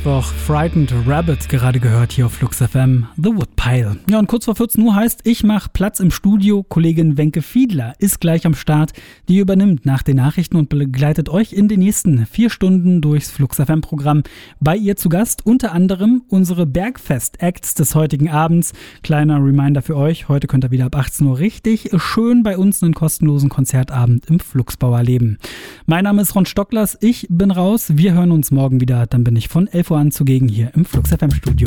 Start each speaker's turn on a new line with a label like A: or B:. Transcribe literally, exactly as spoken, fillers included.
A: Mittwoch, Frightened Rabbit gerade gehört hier auf Flux F M, The Woodpile. Ja, und kurz vor vierzehn Uhr heißt, ich mache Platz im Studio. Kollegin Wenke Fiedler ist gleich am Start. Die übernimmt nach den Nachrichten und begleitet euch in den nächsten vier Stunden durchs Flux F M-Programm. Bei ihr zu Gast unter anderem unsere Bergfest-Acts des heutigen Abends. Kleiner Reminder für euch, heute könnt ihr wieder ab achtzehn Uhr richtig schön bei uns einen kostenlosen Konzertabend im Fluxbau erleben. Mein Name ist Ron Stocklers, ich bin raus. Wir hören uns morgen wieder. Dann bin ich von elf Uhr an zugegen hier im Flux F M Studio.